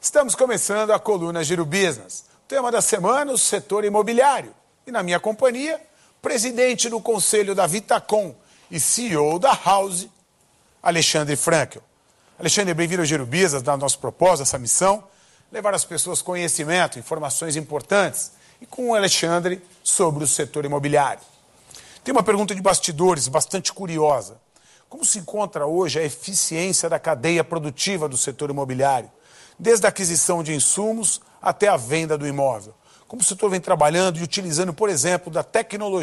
Estamos começando a coluna Giro Business. O tema da semana, o setor imobiliário. E na minha companhia, presidente do conselho da Vitacom e CEO da House, Alexandre Frankel. Alexandre, bem-vindo ao Giro Business, da nosso propósito, essa missão, levar às pessoas conhecimento, informações importantes, e com o Alexandre sobre o setor imobiliário. Tem uma pergunta de bastidores bastante curiosa. Como se encontra hoje a eficiência da cadeia produtiva do setor imobiliário, desde a aquisição de insumos até a venda do imóvel? Como o setor vem trabalhando e utilizando, por exemplo, da tecnologia